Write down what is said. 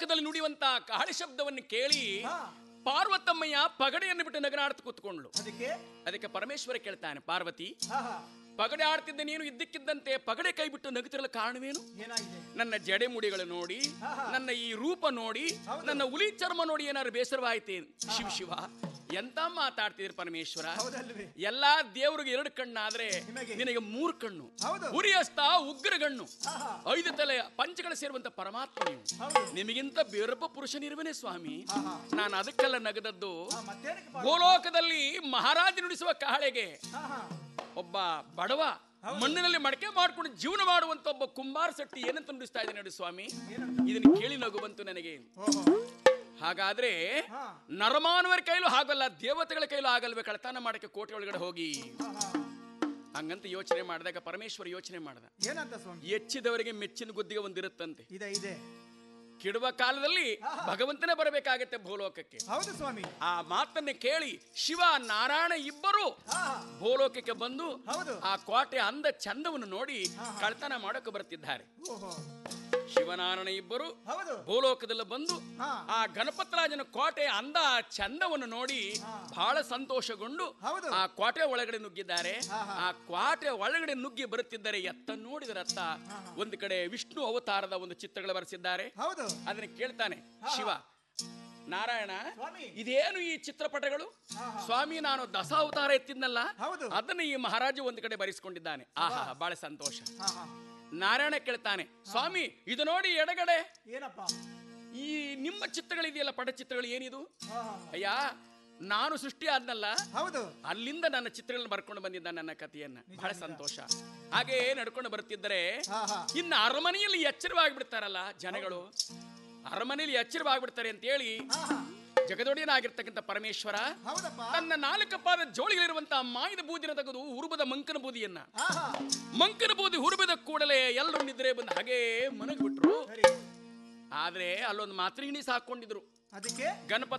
ಭೂಲೋಕದಲ್ಲಿ ನುಡಿಯುವಂತ ಕಾಳಿ ಶಬ್ದವನ್ನು ಕೇಳಿ ಪಾರ್ವತಮ್ಮಯ್ಯ ಪಗಡೆಯನ್ನು ಬಿಟ್ಟು ನಗನಾಡ್ತು ಕೂತ್ಕೊಂಡ್ಳು. ಅದಕ್ಕೆ ಪರಮೇಶ್ವರ ಕೇಳ್ತಾನೆ, ಪಾರ್ವತಿ, ಪಗಡೆ ಆಡ್ತಿದ್ದ ನೀನು ಇದ್ದಕ್ಕಿದ್ದಂತೆ ಪಗಡೆ ಕೈ ಬಿಟ್ಟು ನಗುತ್ತಿರಲು ಕಾರಣವೇನು? ನನ್ನ ಜಡೆ ಮುಡಿಗಳು ನೋಡಿ, ನನ್ನ ಈ ರೂಪ ನೋಡಿ, ನನ್ನ ಹುಲಿ ಚರ್ಮ ನೋಡಿ ಏನಾದ್ರು ಬೇಸರವಾಯ್ತೆ? ಶಿವ ಶಿವ, ಎಂತ ಮಾತಾಡ್ತಿದ್ರಿ ಪರಮೇಶ್ವರ? ಎಲ್ಲಾ ದೇವರಿಗೆ 2 ಕಣ್ಣಾದ್ರೆ ನಿನಗೆ 3 ಕಣ್ಣು, ಉರಿಯಸ್ತ ಉಗ್ರಗಣ್ಣು, 5 ತಲೆ ಪಂಚಗಳ ಸೇರುವಂತ ಪರಮಾತ್ಮ ನೀವು. ನಿಮಗಿಂತ ಬೇರೊಬ್ಬ ಪುರುಷನಿರುವನೇ ಸ್ವಾಮಿ. ನಾನು ಅದಕ್ಕೆಲ್ಲ ನಗದದ್ದು, ಗೋಲೋಕದಲ್ಲಿ ಮಹಾರಾಜ ನುಡಿಸುವ ಕಾಳೆಗೆ ಒಬ್ಬ ಬಡವ ಮಣ್ಣಿನಲ್ಲಿ ಮಡಕೆ ಮಾಡಿಕೊಂಡು ಜೀವನ ಮಾಡುವಂತ ಒಬ್ಬ ಕುಂಬಾರ ಶೆಟ್ಟಿ ಏನಂತ ನುಡಿಸ್ತಾ ಇದ್ದೇನೆ ನೋಡಿ ಸ್ವಾಮಿ. ಇದನ್ನು ಕೇಳಿ ನಗು ಬಂತು ನನಗೆ. ಹಾಗಾದ್ರೆ ನರಮಾನವರ ಕೈಲೂ ಹಾಗಲ್ಲ, ದೇವತೆಗಳ ಕೈಲೂ ಆಗಲ್ವೇ ಕಳತನ ಮಾಡಕ್ಕೆ ಕೋಟೆ ಒಳಗಡೆ ಹೋಗಿ? ಹಂಗಂತ ಯೋಚನೆ ಮಾಡಿದಾಗ ಪರಮೇಶ್ವರ ಯೋಚನೆ ಮಾಡ್ದ, ಹೆಚ್ಚಿದವರಿಗೆ ಮೆಚ್ಚಿನ ಗುದ್ದಿಗೆ ಒಂದಿರುತ್ತಂತೆ. ಕೆಡುವ ಕಾಲದಲ್ಲಿ ಭಗವಂತನೇ ಬರಬೇಕಾಗತ್ತೆ ಭೂಲೋಕಕ್ಕೆ. ಹೌದು ಸ್ವಾಮಿ. ಆ ಮಾತನ್ನೇ ಕೇಳಿ ಶಿವ ನಾರಾಯಣ ಇಬ್ಬರು ಭೂಲೋಕಕ್ಕೆ ಬಂದು ಆ ಕೋಟೆ ಅಂದ ಚಂದವನ್ನು ನೋಡಿ ಕಳ್ತನ ಮಾಡೋಕೆ ಬರುತ್ತಿದ್ದಾರೆ. ಶಿವನಾರಾಯಣ ಇಬ್ಬರು ಭೂಲೋಕದಲ್ಲಿ ಬಂದು ಆ ಗಣಪತರಾಜನ ಕೋಟೆ ಅಂದ ಚಂದವನ್ನು ನೋಡಿ ಬಹಳ ಸಂತೋಷಗೊಂಡು ಆ ಕೋಟೆ ಒಳಗಡೆ ನುಗ್ಗಿದ್ದಾರೆ. ಆ ಕೋಟೆ ಒಳಗಡೆ ನುಗ್ಗಿ ಬರುತ್ತಿದ್ದಾರೆ. ಎತ್ತ ನೋಡಿದರತ್ತ ಒಂದು ಕಡೆ ವಿಷ್ಣು ಅವತಾರದ ಒಂದು ಚಿತ್ರಗಳು ಬರೆಸಿದ್ದಾರೆ. ಅದನ್ನ ಕೇಳ್ತಾನೆ ಶಿವ, ನಾರಾಯಣ ಇದೇನು ಈ ಚಿತ್ರಪಟಗಳು? ಸ್ವಾಮಿ, ನಾನು ದಶಾವತಾರ ಎತ್ತಿದ್ನಲ್ಲ, ಅದನ್ನ ಈ ಮಹಾರಾಜ ಒಂದು ಕಡೆ ಬರೆಸಿಕೊಂಡಿದ್ದಾನೆ. ಆಹಾ, ಬಹಳ ಸಂತೋಷ. ನಾರಾಯಣ ಕೇಳ್ತಾನೆ, ಸ್ವಾಮಿ ಇದು ನೋಡಿ ಎಡಗಡೆ ಏನಪ್ಪ ಈ ನಿಮ್ಮ ಚಿತ್ರಗಳಿದೆಯಲ್ಲ, ಪಟಚಿತ್ರಗಳು ಏನಿದು? ಅಯ್ಯ, ನಾನು ಸೃಷ್ಟಿ ಆದ್ನಲ್ಲ, ಅಲ್ಲಿಂದ ನನ್ನ ಚಿತ್ರಗಳನ್ನ ಬರ್ಕೊಂಡು ಬಂದಿದ್ದ ನನ್ನ ಕಥೆಯನ್ನ. ಬಹಳ ಸಂತೋಷ. ಹಾಗೆ ನಡ್ಕೊಂಡು ಬರುತ್ತಿದ್ದರೆ ಇನ್ನು ಅರಮನೆಯಲ್ಲಿ ಎಚ್ಚರವಾಗಿಬಿಡ್ತಾರಲ್ಲ ಜನಗಳು, ಅರಮನೆಯಲ್ಲಿ ಎಚ್ಚರವಾಗಿಬಿಡ್ತಾರೆ ಅಂತ ಹೇಳಿ ಜಗದೊಡೆಯನಾಗಿರ್ತಕ್ಕಂಥ ಪರಮೇಶ್ವರ ತನ್ನ 4 ಪಾದ ಜೋಳಿಗಳಿರುವಂತಹ ಮಾಯದ ಬೂದಿನ ತೆಗೆದು ಹುರುಬದ ಮಂಕನ ಬೂದಿಯನ್ನ, ಮಂಕನ ಬೂದಿ ಹುರುಬದ ಕೂಡಲೇ ಎಲ್ಲರೂ ನಿದ್ರೆ ಬಂದು ಹಾಗೇ ಮನಗಿಬಿಟ್ರು. ಆದ್ರೆ ಅಲ್ಲೊಂದು ಮಾತ್ರಿಗಿಣಿ ಸಾಕೊಂಡಿದ್ರು. ಅದಕ್ಕೆ ಗಣಪತಿ